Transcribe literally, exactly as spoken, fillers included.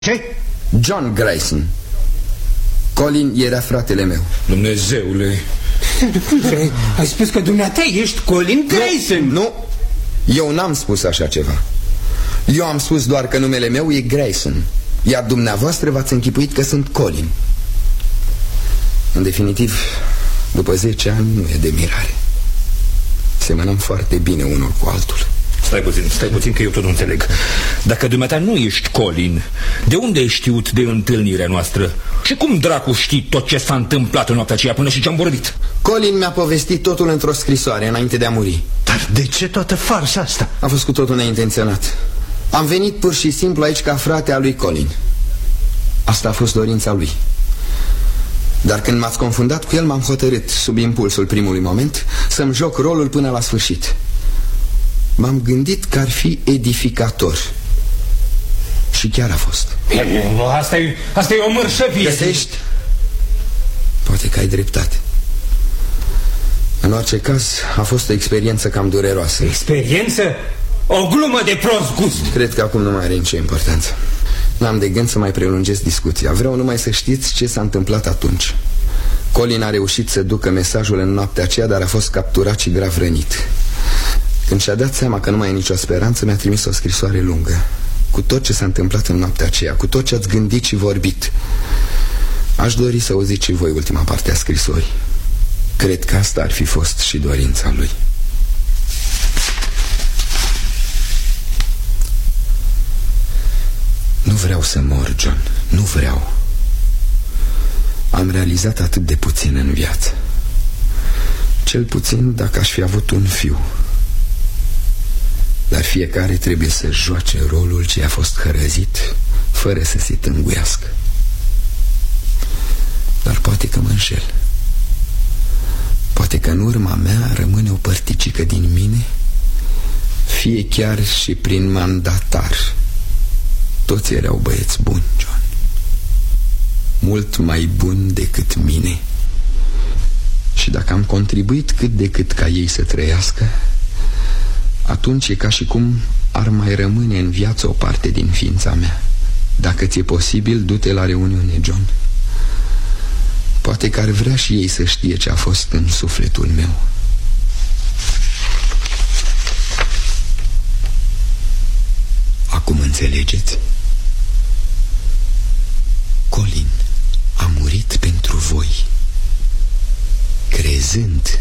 Ce? John Grayson. Colin era fratele meu. Dumnezeule! Ai spus că dumneata ești Colin Grayson? Nu, nu. Eu n-am spus așa ceva. Eu am spus doar că numele meu e Grayson, iar dumneavoastră v-ați închipuit că sunt Colin. În definitiv, după zece ani nu e de mirare. Semănăm foarte bine unul cu altul. Stai puțin, stai puțin că eu tot nu înțeleg. Dacă dumneata nu ești Colin, de unde ai știut de întâlnirea noastră? Și cum dracu știi tot ce s-a întâmplat în noaptea aceea până și ce-am vorbit? Colin mi-a povestit totul într-o scrisoare înainte de a muri. Dar de ce toată farsa asta? A fost cu totul neintenționat. Am venit pur și simplu aici ca frate al lui Colin. Asta a fost dorința lui. Dar când m-ați confundat cu el, m-am hotărât, sub impulsul primului moment, să-mi joc rolul până la sfârșit. M-am gândit că ar fi edificator. Și chiar a fost. Asta e, asta e o mărșăvie. Găsești? Poate că ai dreptate. În orice caz, a fost o experiență cam dureroasă. Experiență? O glumă de prost gust. Cred că acum nu mai are nicio importanță. N-am de gând să mai prelungesc discuția. Vreau numai să știți ce s-a întâmplat atunci. Colin a reușit să ducă mesajul în noaptea aceea, dar a fost capturat și grav rănit. Când și-a dat seama că nu mai e nicio speranță, mi-a trimis o scrisoare lungă, cu tot ce s-a întâmplat în noaptea aceea, cu tot ce ați gândit și vorbit. Aș dori să auziți și voi ultima parte a scrisorii. Cred că asta ar fi fost și dorința lui. Nu vreau să mor, John. Nu vreau. Am realizat atât de puțin în viață. Cel puțin dacă aș fi avut un fiu. Dar fiecare trebuie să joace rolul ce a fost hărăzit, fără să se tânguiască. Dar poate că mă înșel. Poate că în urma mea rămâne o părticică din mine, fie chiar și prin mandatar. Toți erau băieți buni, John. Mult mai buni decât mine. Și dacă am contribuit cât de cât ca ei să trăiască, atunci e ca și cum ar mai rămâne în viață o parte din ființa mea. Dacă ți-e posibil, du-te la reuniune, John. Poate că ar vrea și ei să știe ce a fost în sufletul meu. Acum înțelegeți? Colin a murit pentru voi, crezând